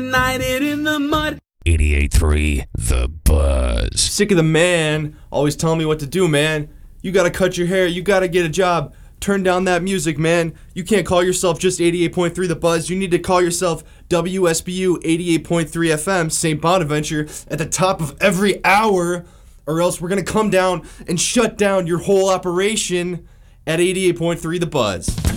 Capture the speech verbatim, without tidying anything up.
Night it in the mud. eighty-eight point three The Buzz. Sick of the man always telling me what to do, man. You gotta cut your hair, you gotta get a job. Turn down that music, man. You can't call yourself just eighty-eight point three The Buzz. You need to call yourself W S B U eighty-eight point three F M, Saint Bonaventure, at the top of every hour, or else we're gonna come down and shut down your whole operation at eighty-eight point three The Buzz.